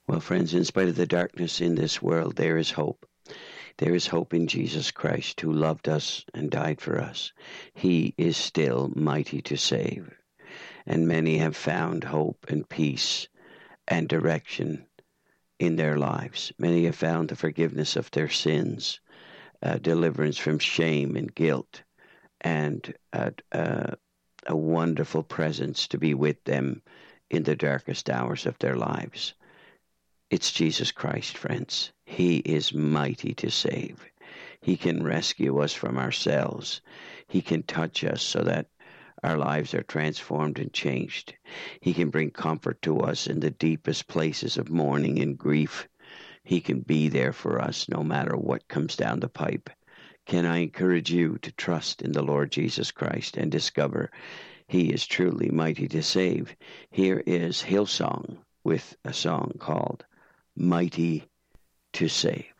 Well, friends, in spite of the darkness in this world, there is hope. There is hope in Jesus Christ, who loved us and died for us. He is still mighty to save. And many have found hope and peace and direction in their lives. Many have found the forgiveness of their sins, deliverance from shame and guilt, and a wonderful presence to be with them in the darkest hours of their lives. It's Jesus Christ, friends. He is mighty to save. He can rescue us from ourselves. He can touch us so that our lives are transformed and changed. He can bring comfort to us in the deepest places of mourning and grief. He can be there for us no matter what comes down the pipe. Can I encourage you to trust in the Lord Jesus Christ and discover He is truly mighty to save? Here is Hillsong with a song called Mighty to Save.